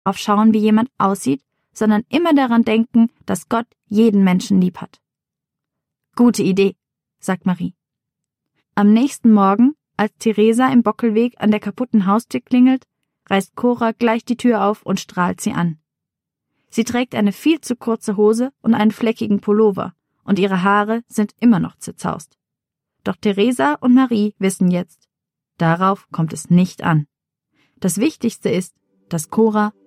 auf schauen, wie jemand aussieht, sondern immer daran denken, dass Gott jeden Menschen lieb hat. Gute Idee, sagt Marie. Am nächsten Morgen, als Theresa im Bockelweg an der kaputten Haustür klingelt, reißt Cora gleich die Tür auf und strahlt sie an. Sie trägt eine viel zu kurze Hose und einen fleckigen Pullover, und ihre Haare sind immer noch zerzaust. Doch Theresa und Marie wissen jetzt, darauf kommt es nicht an. Das Wichtigste ist, dass Cora